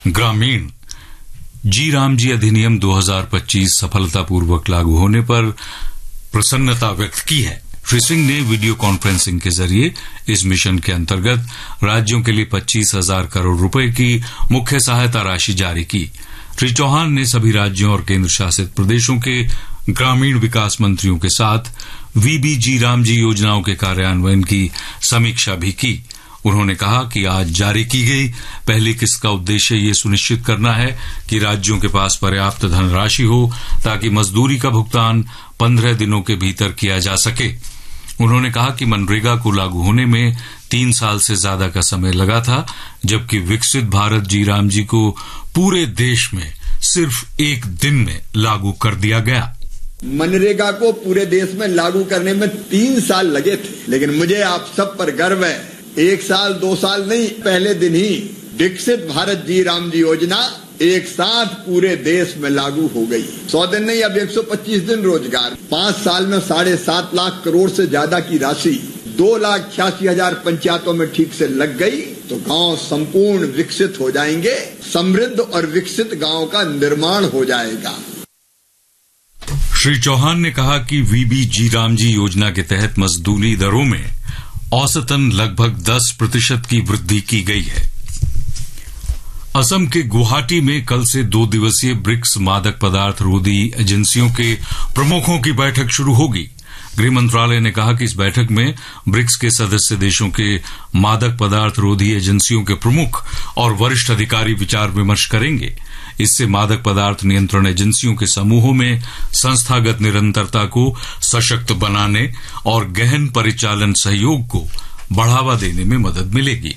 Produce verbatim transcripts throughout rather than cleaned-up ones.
ग्रामीण जी राम जी अधिनियम दो हज़ार पच्चीस सफलतापूर्वक लागू होने पर प्रसन्नता व्यक्त की है। श्री सिंह ने वीडियो कॉन्फ्रेंसिंग के जरिए इस मिशन के अंतर्गत राज्यों के लिए पच्चीस हजार करोड़ रुपए की मुख्य सहायता राशि जारी की। श्री चौहान ने सभी राज्यों और केंद्र शासित प्रदेशों के ग्रामीण विकास मंत्रियों के साथ वीबी जी राम जी योजनाओं के कार्यान्वयन की समीक्षा भी की। उन्होंने कहा कि आज जारी की गई पहली किस्त का उद्देश्य ये सुनिश्चित करना है कि राज्यों के पास पर्याप्त धनराशि हो ताकि मजदूरी का भुगतान पंद्रह दिनों के भीतर किया जा सके। उन्होंने कहा कि मनरेगा को लागू होने में तीन साल से ज्यादा का समय लगा था, जबकि विकसित भारत जी राम जी को पूरे देश में सिर्फ एक दिन में लागू कर दिया गया। मनरेगा को पूरे देश में लागू करने में तीन साल लगे थे, लेकिन मुझे आप सब पर गर्व है, एक साल दो साल नहीं, पहले दिन ही विकसित भारत जी राम जी योजना एक साथ पूरे देश में लागू हो गई। सौ दिन नहीं, अब एक सौ पच्चीस दिन रोजगार, पांच साल में साढ़े सात लाख करोड़ से ज्यादा की राशि दो लाख छियासी हजार पंचायतों में ठीक से लग गई तो गांव संपूर्ण विकसित हो जाएंगे। समृद्ध और विकसित गांव का निर्माण हो जाएगा। श्री चौहान ने कहा कि वीबी जी राम जी योजना के तहत मजदूरी दरों में औसतन लगभग दस प्रतिशत की वृद्धि की गई है। असम के गुवाहाटी में कल से दो दिवसीय ब्रिक्स मादक पदार्थ रोधी एजेंसियों के प्रमुखों की बैठक शुरू होगी। गृह मंत्रालय ने कहा कि इस बैठक में ब्रिक्स के सदस्य देशों के मादक पदार्थ रोधी एजेंसियों के प्रमुख और वरिष्ठ अधिकारी विचार विमर्श करेंगे। इससे मादक पदार्थ नियंत्रण एजेंसियों के समूहों में संस्थागत निरंतरता को सशक्त बनाने और गहन परिचालन सहयोग को बढ़ावा देने में मदद मिलेगी।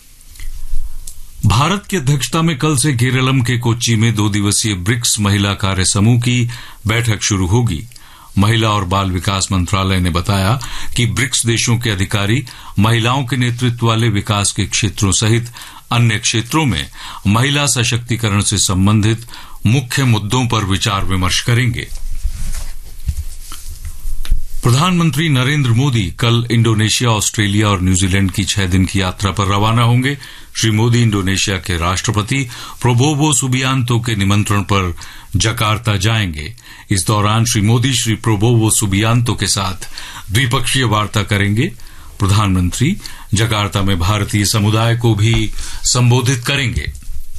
भारत की अध्यक्षता में कल से केरलम के कोच्चि में दो दिवसीय ब्रिक्स महिला कार्य समूह की बैठक शुरू होगी। महिला और बाल विकास मंत्रालय ने बताया कि ब्रिक्स देशों के अधिकारी महिलाओं के नेतृत्व वाले विकास के क्षेत्रों सहित अन्य क्षेत्रों में महिला सशक्तिकरण से संबंधित मुख्य मुद्दों पर विचार विमर्श करेंगे। प्रधानमंत्री नरेंद्र मोदी कल इंडोनेशिया, ऑस्ट्रेलिया और न्यूजीलैंड की छह दिन की यात्रा पर रवाना होंगे। श्री मोदी इंडोनेशिया के राष्ट्रपति प्रोबोवो सुबियांतो के निमंत्रण पर जकार्ता जाएंगे। इस दौरान श्री मोदी श्री प्रोबोवो सुबियांतो के साथ द्विपक्षीय वार्ता करेंगे। प्रधानमंत्री जकार्ता में भारतीय समुदाय को भी संबोधित करेंगे।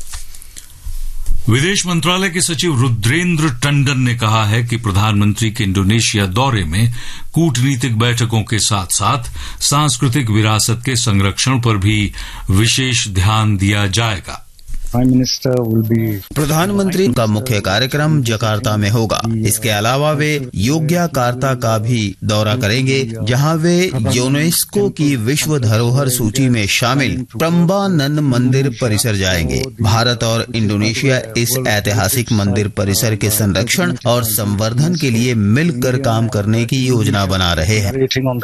विदेश मंत्रालय के सचिव रुद्रेंद्र टंडन ने कहा है कि प्रधानमंत्री के इंडोनेशिया दौरे में कूटनीतिक बैठकों के साथ साथ सांस्कृतिक विरासत के संरक्षण पर भी विशेष ध्यान दिया जाएगा। प्रधानमंत्री का मुख्य कार्यक्रम जकार्ता में होगा। इसके अलावा वे योग्याकार्ता का भी दौरा करेंगे, जहां वे यूनेस्को की विश्व धरोहर सूची में शामिल प्रम्बानन मंदिर परिसर जाएंगे। भारत और इंडोनेशिया इस ऐतिहासिक मंदिर परिसर के संरक्षण और संवर्धन के लिए मिलकर काम करने की योजना बना रहे हैं।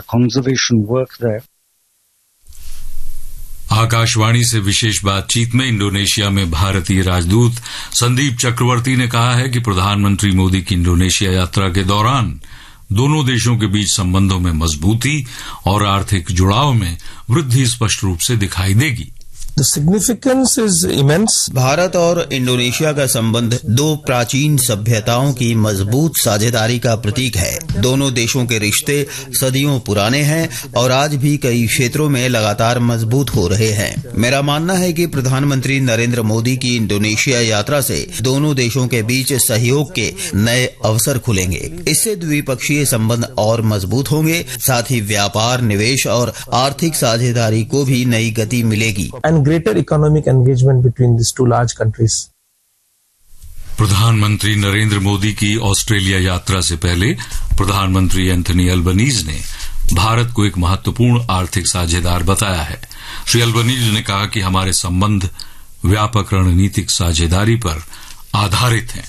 आकाशवाणी से विशेष बातचीत में इंडोनेशिया में भारतीय राजदूत संदीप चक्रवर्ती ने कहा है कि प्रधानमंत्री मोदी की इंडोनेशिया यात्रा के दौरान दोनों देशों के बीच संबंधों में मजबूती और आर्थिक जुड़ाव में वृद्धि स्पष्ट रूप से दिखाई देगी। The significance is immense. Bharat और इंडोनेशिया का संबंध दो प्राचीन सभ्यताओं की मजबूत साझेदारी का प्रतीक है। दोनों देशों के रिश्ते सदियों पुराने हैं और आज भी कई क्षेत्रों में लगातार मजबूत हो रहे हैं। मेरा मानना है कि प्रधानमंत्री नरेंद्र मोदी की इंडोनेशिया यात्रा से दोनों देशों के बीच सहयोग के नए अवसर खुलेंगे। इससे द्विपक्षीय संबंध और मजबूत होंगे, साथ ही व्यापार, निवेश और आर्थिक साझेदारी को भी नई गति मिलेगी। Greater economic engagement between these two large countries. प्रधानमंत्री नरेंद्र मोदी की ऑस्ट्रेलिया यात्रा से पहले प्रधानमंत्री एंथनी अल्बनीज ने भारत को एक महत्वपूर्ण आर्थिक साझेदार बताया है। श्री अल्बनीज ने कहा कि हमारे संबंध व्यापक रणनीतिक साझेदारी पर आधारित हैं।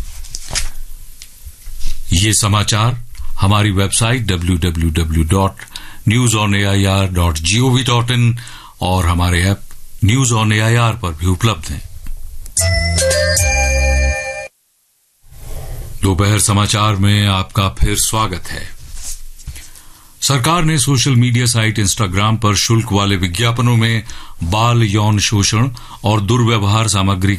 ये समाचार हमारी website W W W dot news on A I R dot G O V dot in और हमारे app news on A I R पर भी उपलब्ध हैं। दोपहर समाचार में आपका फिर स्वागत है। सरकार ने सोशल मीडिया साइट इंस्टाग्राम पर शुल्क वाले विज्ञापनों में बाल यौन शोषण और दुर्व्यवहार सामग्री